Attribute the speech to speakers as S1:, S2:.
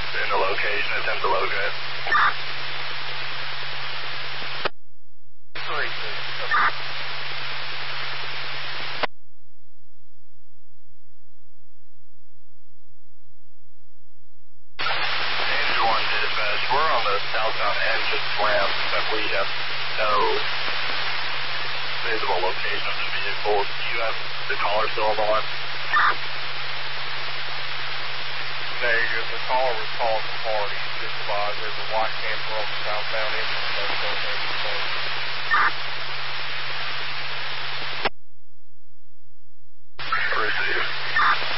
S1: in the location, attempt to locate.
S2: 3.
S1: Danger 1 dispatch, we're on the southbound entrance ramp, but we have no visible location of the vehicle. Do you have the caller still on the line?
S2: Negative. The caller was calling the party. Just advised there's a white camper on the southbound entrance.